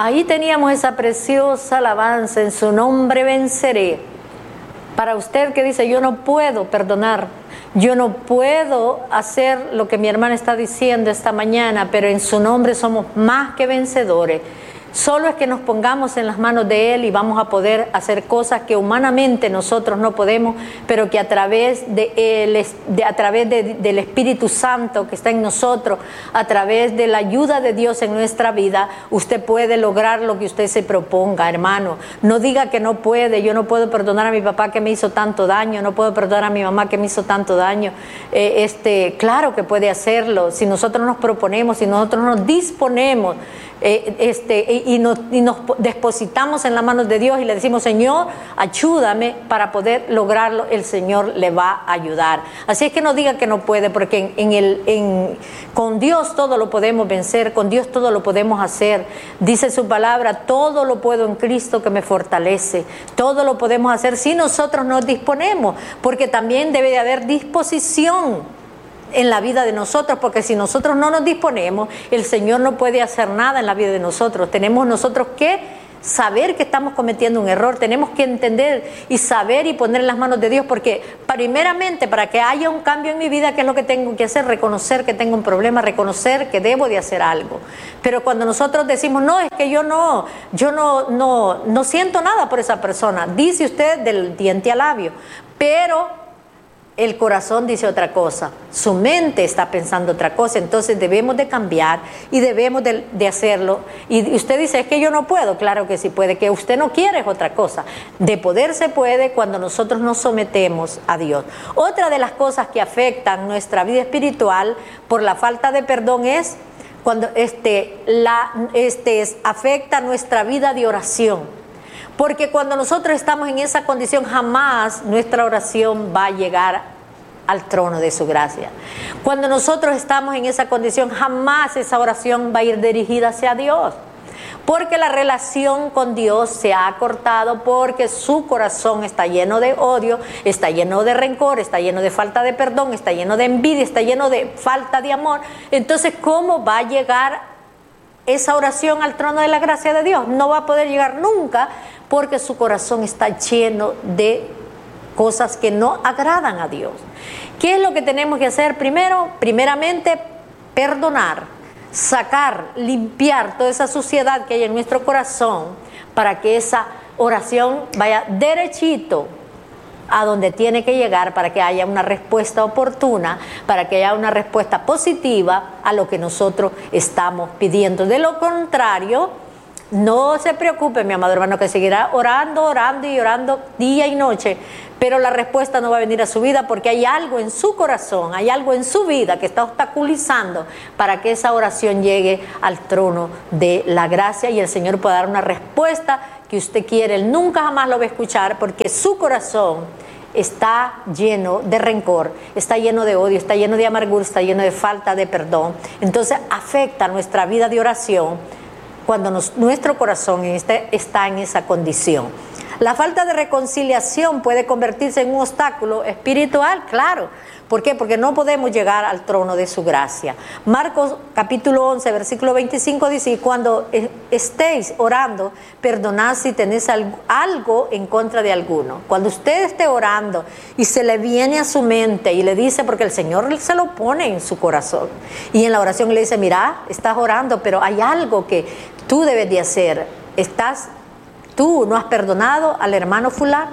Ahí teníamos esa preciosa alabanza, en su nombre venceré. Para usted que dice, yo no puedo perdonar, yo no puedo hacer lo que mi hermana está diciendo esta mañana, pero en su nombre somos más que vencedores. Solo es que nos pongamos en las manos de Él y vamos a poder hacer cosas que humanamente nosotros no podemos, pero que a través del Espíritu Santo que está en nosotros, a través de la ayuda de Dios en nuestra vida, usted puede lograr lo que usted se proponga, hermano. No diga que no puede. Yo no puedo perdonar a mi papá que me hizo tanto daño, no puedo perdonar a mi mamá que me hizo tanto daño. Claro que puede hacerlo, si nosotros nos proponemos, si nosotros nos disponemos, y nos depositamos en las manos de Dios y le decimos, Señor, ayúdame para poder lograrlo. El Señor le va a ayudar. Así es que no diga que no puede, porque con Dios todo lo podemos vencer, con Dios todo lo podemos hacer. Dice su palabra, todo lo puedo en Cristo que me fortalece. Todo lo podemos hacer si nosotros nos disponemos, porque también debe de haber disposición en la vida de nosotros, porque si nosotros no nos disponemos, el Señor no puede hacer nada en la vida de nosotros. Tenemos nosotros que saber que estamos cometiendo un error, tenemos que entender y saber y poner en las manos de Dios, porque primeramente para que haya un cambio en mi vida, ¿qué es lo que tengo que hacer? Reconocer que tengo un problema, reconocer que debo de hacer algo. Pero cuando nosotros decimos, no, es que yo no siento nada por esa persona, dice usted del diente al labio, pero el corazón dice otra cosa, su mente está pensando otra cosa. Entonces debemos de cambiar y debemos de hacerlo. Y usted dice, es que yo no puedo. Claro que sí puede, que usted no quiere es otra cosa. De poder se puede cuando nosotros nos sometemos a Dios. Otra de las cosas que afectan nuestra vida espiritual por la falta de perdón es cuando afecta nuestra vida de oración. Porque cuando nosotros estamos en esa condición, jamás nuestra oración va a llegar al trono de su gracia. Cuando nosotros estamos en esa condición, jamás esa oración va a ir dirigida hacia Dios. Porque la relación con Dios se ha cortado, porque su corazón está lleno de odio, está lleno de rencor, está lleno de falta de perdón, está lleno de envidia, está lleno de falta de amor. Entonces, ¿cómo va a llegar esa oración al trono de la gracia de Dios? No va a poder llegar nunca, porque su corazón está lleno de cosas que no agradan a Dios. ¿Qué es lo que tenemos que hacer? Primeramente, perdonar, sacar, limpiar toda esa suciedad que hay en nuestro corazón, para que esa oración vaya derechito a donde tiene que llegar, para que haya una respuesta oportuna, para que haya una respuesta positiva a lo que nosotros estamos pidiendo. De lo contrario, no se preocupe, mi amado hermano, que seguirá orando y orando día y noche, pero la respuesta no va a venir a su vida, porque hay algo en su corazón, hay algo en su vida que está obstaculizando para que esa oración llegue al trono de la gracia y el Señor pueda dar una respuesta que usted quiere. Él nunca jamás lo va a escuchar, porque su corazón está lleno de rencor, está lleno de odio, está lleno de amargura, está lleno de falta de perdón. Entonces afecta nuestra vida de oración cuando nuestro corazón está en esa condición. La falta de reconciliación puede convertirse en un obstáculo espiritual, claro. ¿Por qué? Porque no podemos llegar al trono de su gracia. Marcos capítulo 11, versículo 25 dice, cuando estéis orando, perdonad si tenéis algo en contra de alguno. Cuando usted esté orando y se le viene a su mente y le dice, porque el Señor se lo pone en su corazón, y en la oración le dice, mira, estás orando, pero hay algo que tú debes de hacer. Tú no has perdonado al hermano fulano.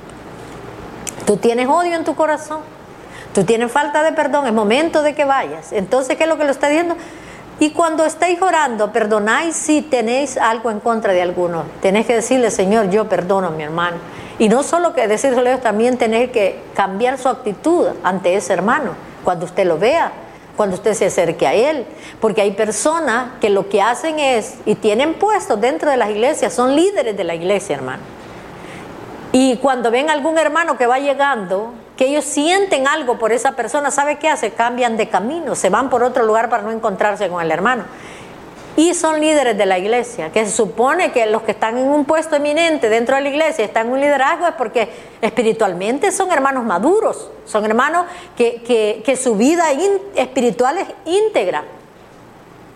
Tú tienes odio en tu corazón. Tú tienes falta de perdón, es momento de que vayas. Entonces, ¿qué es lo que lo está diciendo? Y cuando estéis orando, perdonáis si tenéis algo en contra de alguno. Tenés que decirle, Señor, yo perdono a mi hermano. Y no solo que decírselo, también tener que cambiar su actitud ante ese hermano. Cuando usted lo vea, cuando usted se acerque a él. Porque hay personas que lo que hacen es, y tienen puestos dentro de las iglesias, son líderes de la iglesia, hermano. Y cuando ven a algún hermano que va llegando, que ellos sienten algo por esa persona, ¿sabe qué hace? Cambian de camino, se van por otro lugar para no encontrarse con el hermano. Y son líderes de la iglesia, que se supone que los que están en un puesto eminente dentro de la iglesia, están en un liderazgo, es porque espiritualmente son hermanos maduros, son hermanos que su vida espiritual es íntegra.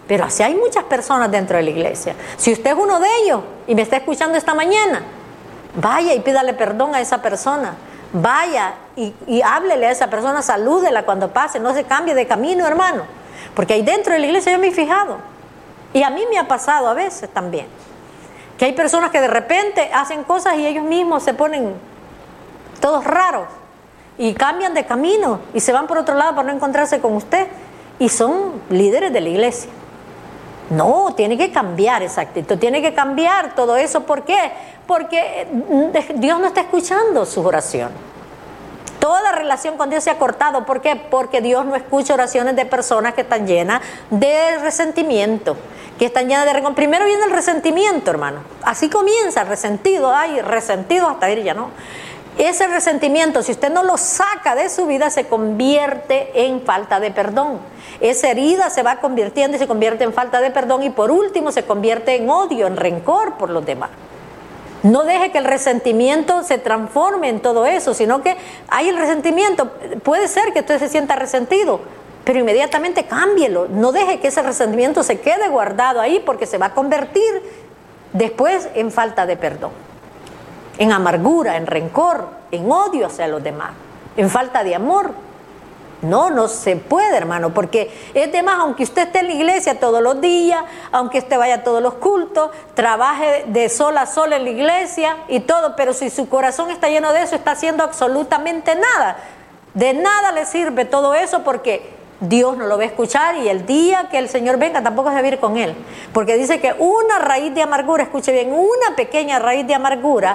Pero así hay muchas personas dentro de la iglesia. Si usted es uno de ellos y me está escuchando esta mañana, vaya y pídale perdón a esa persona. Vaya y háblele a esa persona, salúdela cuando pase, no se cambie de camino, hermano. Porque ahí dentro de la iglesia yo me he fijado. Y a mí me ha pasado a veces también. Que hay personas que de repente hacen cosas y ellos mismos se ponen todos raros. Y cambian de camino y se van por otro lado para no encontrarse con usted. Y son líderes de la iglesia. No, tiene que cambiar esa actitud, tiene que cambiar todo eso. ¿Por qué? Porque Dios no está escuchando sus oraciones. Toda relación con Dios se ha cortado. ¿Por qué? Porque Dios no escucha oraciones de personas que están llenas de resentimiento, que están llenas de rencor. Primero viene el resentimiento, hermano. Así comienza, resentido, ay, resentido hasta ir ya no. Ese resentimiento, si usted no lo saca de su vida, se convierte en falta de perdón. Esa herida se va convirtiendo y se convierte en falta de perdón y por último se convierte en odio, en rencor por los demás. No deje que el resentimiento se transforme en todo eso, sino que hay el resentimiento. Puede ser que usted se sienta resentido, pero inmediatamente cámbielo. No deje que ese resentimiento se quede guardado ahí porque se va a convertir después en falta de perdón, en amargura, en rencor, en odio hacia los demás, en falta de amor. No se puede, hermano, porque es de más, aunque usted esté en la iglesia todos los días, aunque usted vaya a todos los cultos, trabaje de sol a sol en la iglesia y todo, pero si su corazón está lleno de eso, está haciendo absolutamente nada. De nada le sirve todo eso porque Dios no lo va a escuchar y el día que el Señor venga tampoco se va a ir con Él. Porque dice que una raíz de amargura, escuche bien, una pequeña raíz de amargura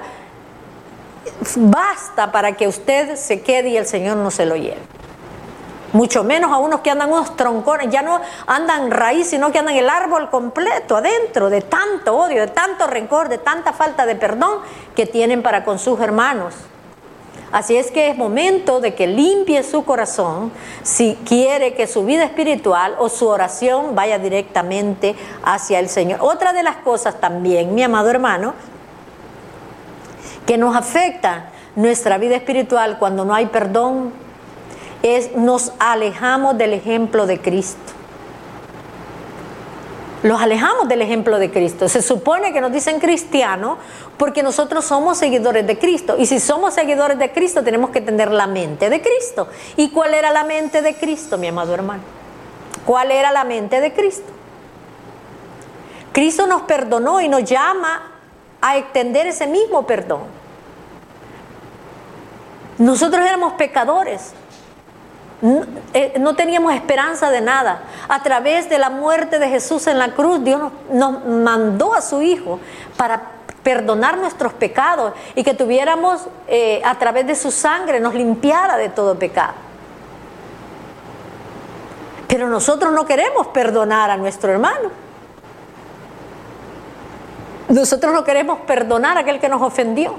basta para que usted se quede y el Señor no se lo lleve. Mucho menos a unos que andan unos troncones, ya no andan raíz, sino que andan el árbol completo adentro de tanto odio, de tanto rencor, de tanta falta de perdón que tienen para con sus hermanos. Así es que es momento de que limpie su corazón si quiere que su vida espiritual o su oración vaya directamente hacia el Señor. Otra de las cosas también, mi amado hermano, que nos afecta nuestra vida espiritual cuando no hay perdón, nos alejamos del ejemplo de Cristo. Los alejamos del ejemplo de Cristo. Se supone que nos dicen cristianos porque nosotros somos seguidores de Cristo. Y si somos seguidores de Cristo, tenemos que tener la mente de Cristo. ¿Y cuál era la mente de Cristo, mi amado hermano? ¿Cuál era la mente de Cristo? Cristo nos perdonó y nos llama a extender ese mismo perdón. Nosotros éramos pecadores. No teníamos esperanza de nada. A través de la muerte de Jesús en la cruz, Dios nos mandó a su Hijo para perdonar nuestros pecados y que tuviéramos a través de su sangre nos limpiara de todo pecado. Pero nosotros no queremos perdonar a nuestro hermano. Nosotros no queremos perdonar a aquel que nos ofendió.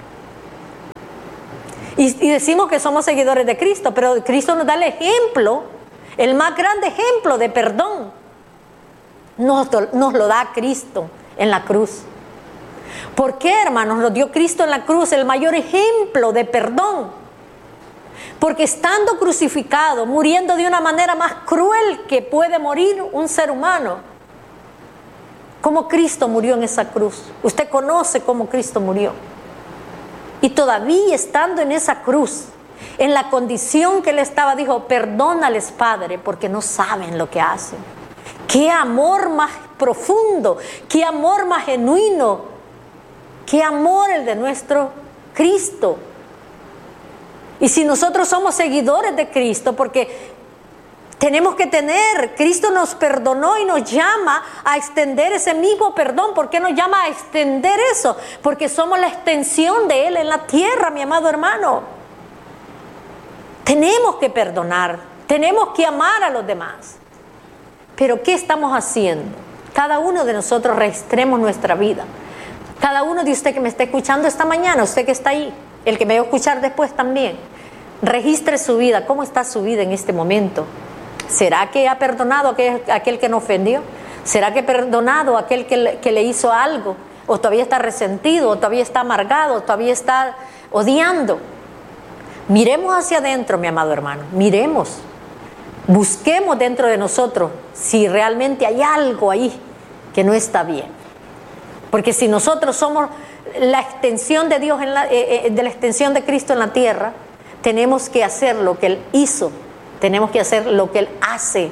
Y decimos que somos seguidores de Cristo, pero Cristo nos da el ejemplo, el más grande ejemplo de perdón. Nos lo da Cristo en la cruz. ¿Por qué, hermanos? Nos dio Cristo en la cruz el mayor ejemplo de perdón. Porque estando crucificado, muriendo de una manera más cruel que puede morir un ser humano, como Cristo murió en esa cruz. Usted conoce cómo Cristo murió. Y todavía estando en esa cruz, en la condición que él estaba, dijo: perdónales, Padre, porque no saben lo que hacen. Qué amor más profundo, qué amor más genuino, qué amor el de nuestro Cristo. Y si nosotros somos seguidores de Cristo, porque tenemos que tener, Cristo nos perdonó y nos llama a extender ese mismo perdón. ¿Por qué nos llama a extender eso? Porque somos la extensión de Él en la tierra, mi amado hermano. Tenemos que perdonar, tenemos que amar a los demás. Pero ¿qué estamos haciendo? Cada uno de nosotros registremos nuestra vida. Cada uno de usted que me está escuchando esta mañana, usted que está ahí, el que me va a escuchar después también, registre su vida. ¿Cómo está su vida en este momento? ¿Será que ha perdonado a aquel que nos ofendió? ¿Será que ha perdonado a aquel que le hizo algo? ¿O todavía está resentido? ¿O todavía está amargado? ¿O todavía está odiando? Miremos hacia adentro, mi amado hermano. Miremos. busquemos dentro de nosotros si realmente hay algo ahí que no está bien. Porque si nosotros somos la extensión de Dios, de la extensión de Cristo en la tierra, tenemos que hacer lo que Él hizo, tenemos que hacer lo que Él hace.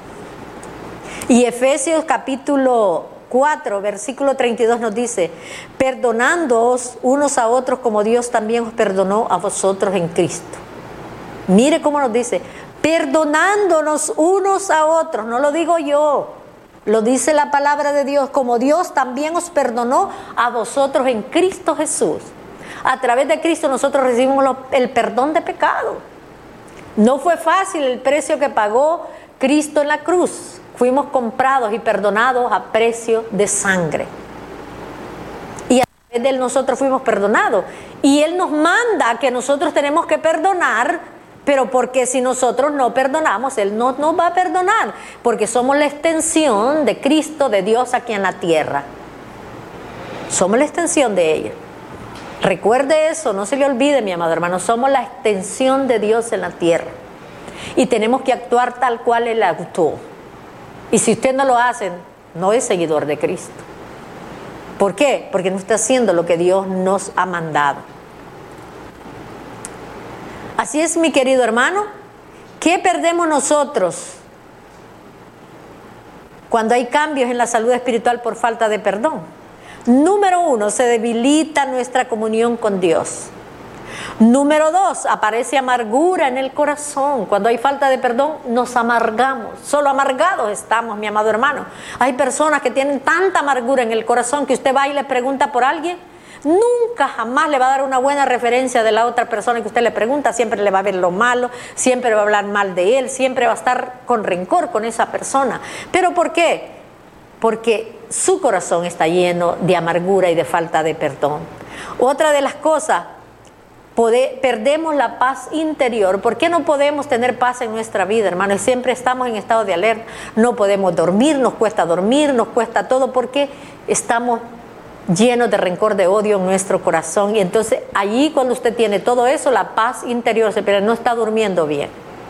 Y Efesios capítulo 4, versículo 32 nos dice: perdonándoos unos a otros como Dios también os perdonó a vosotros en Cristo. Mire cómo nos dice, perdonándonos unos a otros, no lo digo yo, lo dice la palabra de Dios, como Dios también os perdonó a vosotros en Cristo Jesús. A través de Cristo nosotros recibimos el perdón de pecado. No fue fácil el precio que pagó Cristo en la cruz. Fuimos comprados y perdonados a precio de sangre. Y a través de Él nosotros fuimos perdonados. Y Él nos manda que nosotros tenemos que perdonar, pero porque si nosotros no perdonamos, Él no nos va a perdonar. Porque somos la extensión de Cristo, de Dios aquí en la tierra. Somos la extensión de ella. Recuerde eso, no se le olvide, mi amado hermano. Somos la extensión de Dios en la tierra. Y tenemos que actuar tal cual Él actuó. Y si usted no lo hace, no es seguidor de Cristo. ¿Por qué? Porque no está haciendo lo que Dios nos ha mandado. Así es, mi querido hermano. ¿Qué perdemos nosotros cuando hay cambios en la salud espiritual por falta de perdón? Número 1, se debilita nuestra comunión con Dios. Número 2, aparece amargura en el corazón. Cuando hay falta de perdón, nos amargamos. Solo amargados estamos, mi amado hermano. Hay personas que tienen tanta amargura en el corazón que usted va y le pregunta por alguien, nunca jamás le va a dar una buena referencia de la otra persona que usted le pregunta. Siempre le va a ver lo malo, siempre va a hablar mal de él, siempre va a estar con rencor con esa persona. ¿Pero por qué? Porque su corazón está lleno de amargura y de falta de perdón. Otra de las cosas, perdemos la paz interior. ¿Por qué no podemos tener paz en nuestra vida, hermano? Y siempre estamos en estado de alerta. No podemos dormir, nos cuesta todo porque estamos llenos de rencor, de odio en nuestro corazón. Y entonces allí cuando usted tiene todo eso, la paz interior se pierde, no está durmiendo bien.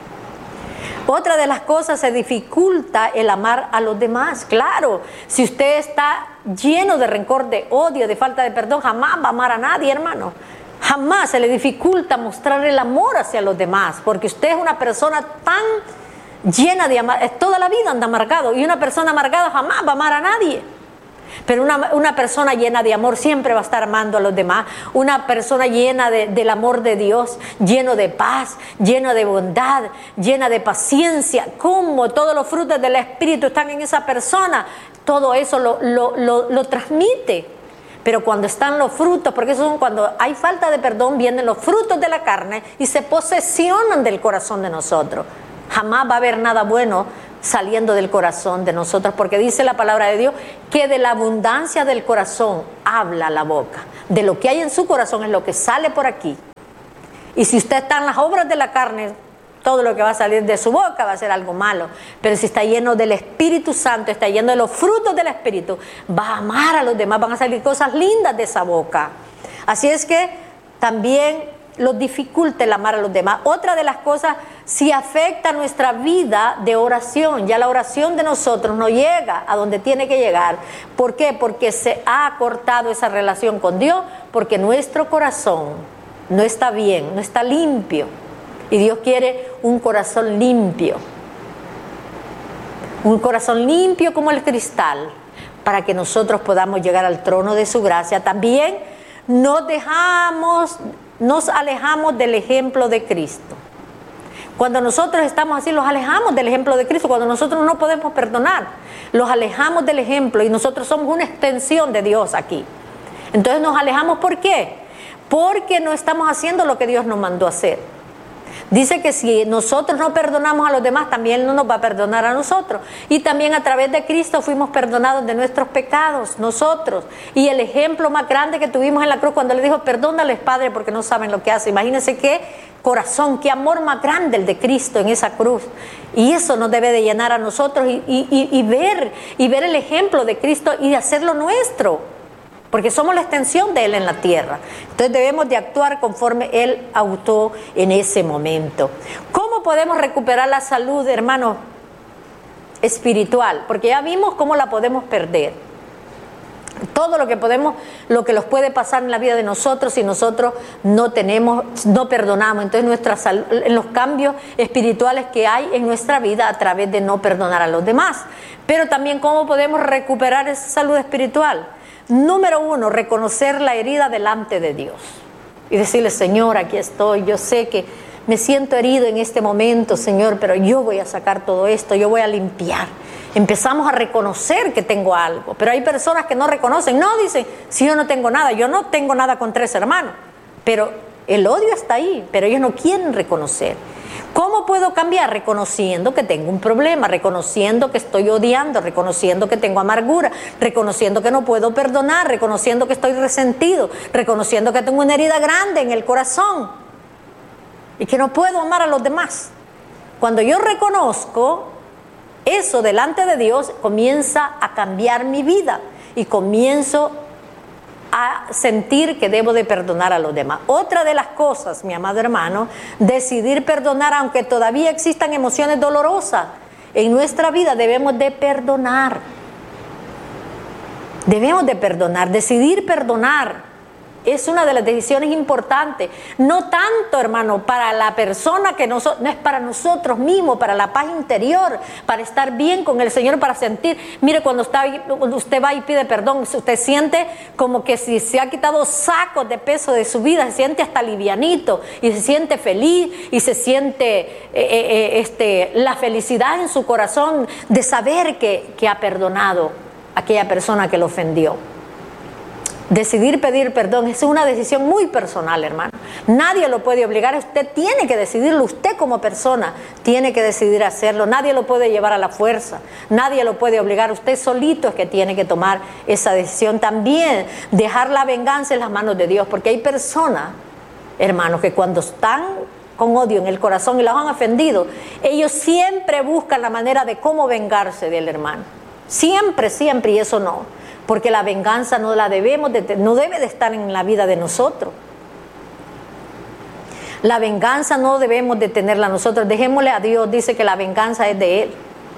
Otra de las cosas, se dificulta el amar a los demás. Claro, si usted está lleno de rencor, de odio, de falta de perdón, jamás va a amar a nadie, hermano. Jamás se le dificulta mostrar el amor hacia los demás, porque usted es una persona tan llena de amor, toda la vida anda amargado, y una persona amargada jamás va a amar a nadie. Pero una persona llena de amor siempre va a estar amando a los demás. Una persona llena del amor de Dios, lleno de paz, llena de bondad, llena de paciencia. Como todos los frutos del Espíritu están en esa persona, todo eso lo transmite. Pero cuando están los frutos, porque eso son cuando hay falta de perdón, vienen los frutos de la carne y se posesionan del corazón de nosotros. Jamás va a haber nada bueno saliendo del corazón de nosotros, porque dice la palabra de Dios que de la abundancia del corazón habla la boca. De lo que hay en su corazón es lo que sale por aquí. Y si usted está en las obras de la carne, todo lo que va a salir de su boca va a ser algo malo. Pero si está lleno del Espíritu Santo, está lleno de los frutos del Espíritu, va a amar a los demás, van a salir cosas lindas de esa boca. Así es que también los dificulta el amar a los demás. Otra de las cosas, si afecta nuestra vida de oración, ya la oración de nosotros no llega a donde tiene que llegar. ¿Por qué? Porque se ha cortado esa relación con Dios, porque nuestro corazón no está bien, no está limpio. Y Dios quiere un corazón limpio como el cristal, para que nosotros podamos llegar al trono de su gracia. También nos alejamos del ejemplo de Cristo. Cuando nosotros estamos así, los alejamos del ejemplo de Cristo. Cuando nosotros no podemos perdonar, los alejamos del ejemplo, y nosotros somos una extensión de Dios aquí. Entonces nos alejamos, ¿por qué? Porque no estamos haciendo lo que Dios nos mandó a hacer. Dice que si nosotros no perdonamos a los demás, también Él no nos va a perdonar a nosotros. Y también a través de Cristo fuimos perdonados de nuestros pecados, nosotros. Y el ejemplo más grande que tuvimos en la cruz, cuando le dijo, perdónales, Padre, porque no saben lo que hacen. Imagínense qué corazón, qué amor más grande el de Cristo en esa cruz. Y eso nos debe de llenar a nosotros y ver el ejemplo de Cristo y hacerlo nuestro. porque somos la extensión de Él en la tierra. Entonces debemos de actuar conforme Él actuó en ese momento. ¿Cómo podemos recuperar la salud, hermanos, espiritual? Porque ya vimos cómo la podemos perder. Todo lo que los puede pasar en la vida de nosotros si nosotros no perdonamos. Entonces en los cambios espirituales que hay en nuestra vida a través de no perdonar a los demás. Pero también cómo podemos recuperar esa salud espiritual. Número 1, reconocer la herida delante de Dios y decirle: Señor, aquí estoy, yo sé que me siento herido en este momento, Señor, pero yo voy a sacar todo esto, yo voy a limpiar. Empezamos a reconocer que tengo algo, pero hay personas que no reconocen, no, dicen: si yo no tengo nada, yo no tengo nada contra ese hermano, pero el odio está ahí, pero ellos no quieren reconocer. ¿Cómo puedo cambiar? Reconociendo que tengo un problema, reconociendo que estoy odiando, reconociendo que tengo amargura, reconociendo que no puedo perdonar, reconociendo que estoy resentido, reconociendo que tengo una herida grande en el corazón y que no puedo amar a los demás. Cuando yo reconozco eso delante de Dios, comienza a cambiar mi vida y comienzo a sentir que debo de perdonar a los demás. Otra de las cosas, mi amado hermano, decidir perdonar, aunque todavía existan emociones dolorosas en nuestra vida, debemos de perdonar. Debemos de perdonar, decidir perdonar. Es una de las decisiones importantes, no tanto, hermano, para la persona no es para nosotros mismos, para la paz interior, para estar bien con el Señor, para sentir, mire, cuando usted va y pide perdón, usted siente como que si se ha quitado sacos de peso de su vida, se siente hasta livianito y se siente feliz y se siente la felicidad en su corazón de saber que ha perdonado a aquella persona que lo ofendió. Decidir pedir perdón es una decisión muy personal, hermano. Nadie lo puede obligar, usted tiene que decidirlo, usted como persona tiene que decidir hacerlo. Nadie lo puede llevar a la fuerza, nadie lo puede obligar, usted solito es que tiene que tomar esa decisión. También dejar la venganza en las manos de Dios, porque hay personas, hermanos, que cuando están con odio en el corazón y los han ofendido, ellos siempre buscan la manera de cómo vengarse del hermano. Siempre, y eso no. Porque la venganza no debe de estar en la vida de nosotros. La venganza no debemos de tenerla nosotros. Dejémosle a Dios, dice que la venganza es de Él.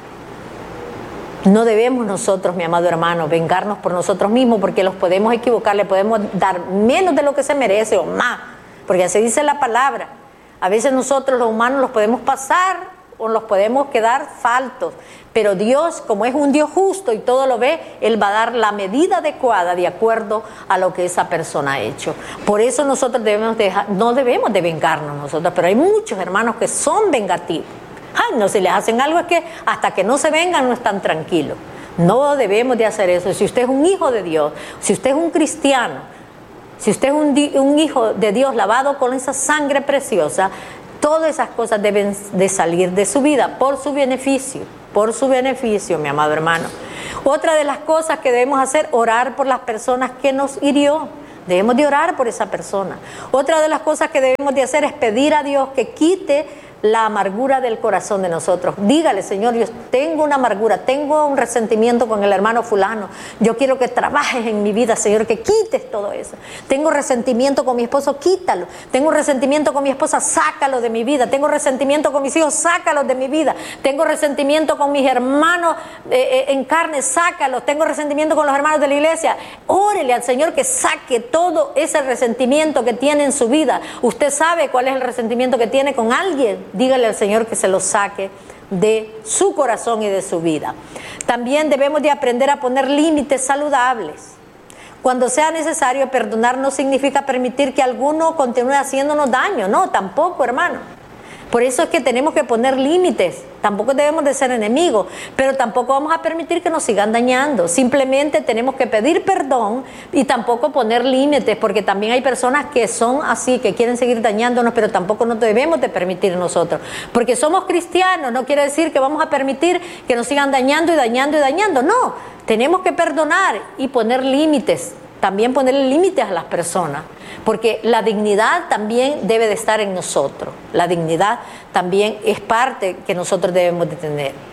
No debemos nosotros, mi amado hermano, vengarnos por nosotros mismos, porque los podemos equivocar, le podemos dar menos de lo que se merece o más, porque así dice la palabra. A veces nosotros los humanos los podemos pasar o los podemos quedar faltos, pero Dios, como es un Dios justo y todo lo ve, Él va a dar la medida adecuada de acuerdo a lo que esa persona ha hecho. Por eso nosotros no debemos de vengarnos nosotros, pero hay muchos hermanos que son vengativos. Ay, no, si les hacen algo es que hasta que no se vengan no están tranquilos. No debemos de hacer eso. Si usted es un hijo de Dios, si usted es un cristiano, si usted es un hijo de Dios lavado con esa sangre preciosa, todas esas cosas deben de salir de su vida por su beneficio, mi amado hermano. Otra de las cosas que debemos hacer, orar por las personas que nos hirió. Debemos de orar por esa persona. Otra de las cosas que debemos de hacer es pedir a Dios que quite la amargura del corazón de nosotros. Dígale: Señor, yo tengo una amargura, tengo un resentimiento con el hermano fulano, yo quiero que trabajes en mi vida, Señor, que quites todo eso. Tengo resentimiento con mi esposo, quítalo. Tengo resentimiento con mi esposa, sácalo de mi vida. Tengo resentimiento con mis hijos, sácalos de mi vida. Tengo resentimiento con mis hermanos en carne, sácalos. Tengo resentimiento con los hermanos de la iglesia. Órele al Señor que saque todo ese resentimiento que tiene en su vida. Usted sabe cuál es el resentimiento que tiene con alguien. Dígale al Señor que se lo saque de su corazón y de su vida. También debemos de aprender a poner límites saludables. Cuando sea necesario, perdonar no significa permitir que alguno continúe haciéndonos daño. No, tampoco, hermano. Por eso es que tenemos que poner límites. Tampoco debemos de ser enemigos, pero tampoco vamos a permitir que nos sigan dañando. Simplemente tenemos que pedir perdón y tampoco poner límites, porque también hay personas que son así, que quieren seguir dañándonos, pero tampoco nos debemos de permitir nosotros. Porque somos cristianos, no quiere decir que vamos a permitir que nos sigan dañando y dañando y dañando. No, tenemos que perdonar y poner límites. También ponerle límites a las personas, porque la dignidad también debe de estar en nosotros. La dignidad también es parte que nosotros debemos de tener.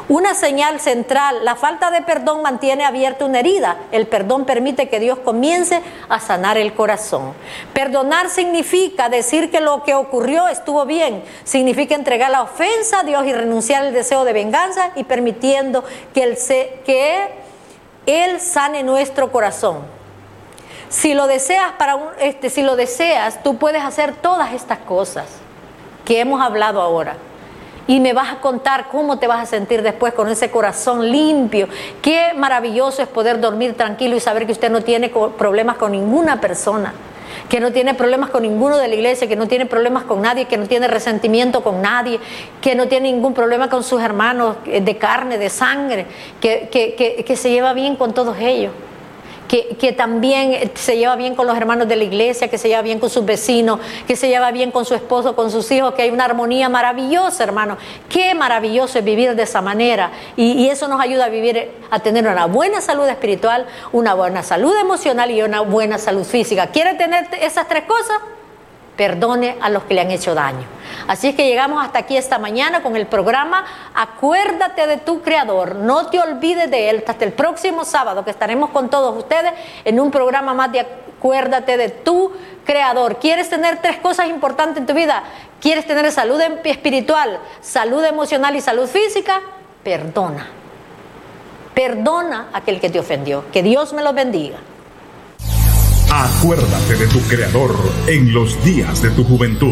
Una señal central: la falta de perdón mantiene abierta una herida. El perdón permite que Dios comience a sanar el corazón. Perdonar significa decir que lo que ocurrió estuvo bien. Significa entregar la ofensa a Dios y renunciar al deseo de venganza y permitiendo que Él sane nuestro corazón. Si lo deseas, tú puedes hacer todas estas cosas que hemos hablado ahora. Y me vas a contar cómo te vas a sentir después con ese corazón limpio. Qué maravilloso es poder dormir tranquilo y saber que usted no tiene problemas con ninguna persona, que no tiene problemas con ninguno de la iglesia, que no tiene problemas con nadie, que no tiene resentimiento con nadie, que no tiene ningún problema con sus hermanos de carne, de sangre, que se lleva bien con todos ellos. Que también se lleva bien con los hermanos de la iglesia, que se lleva bien con sus vecinos, que se lleva bien con su esposo, con sus hijos, que hay una armonía maravillosa, hermano. Qué maravilloso es vivir de esa manera, y eso nos ayuda a vivir, a tener una buena salud espiritual, una buena salud emocional y una buena salud física. ¿Quiere tener esas tres cosas? Perdone a los que le han hecho daño. Así es que llegamos hasta aquí esta mañana con el programa Acuérdate de tu Creador. No te olvides de Él. Hasta el próximo sábado, que estaremos con todos ustedes en un programa más de Acuérdate de tu Creador. ¿Quieres tener tres cosas importantes en tu vida? ¿Quieres tener salud espiritual, salud emocional y salud física? Perdona. Perdona a aquel que te ofendió. Que Dios me los bendiga. Acuérdate de tu Creador en los días de tu juventud.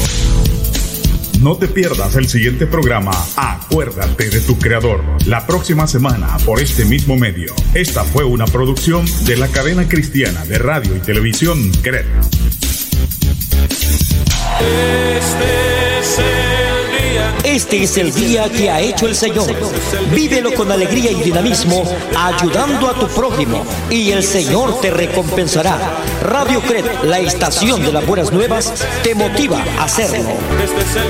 No te pierdas el siguiente programa, Acuérdate de tu Creador, la próxima semana por este mismo medio. Esta fue una producción de la cadena cristiana de radio y televisión CRED. Este es el día que ha hecho el Señor. Vívelo con alegría y dinamismo, ayudando a tu prójimo, y el Señor te recompensará. Radio CRED, la estación de las buenas nuevas, te motiva a hacerlo.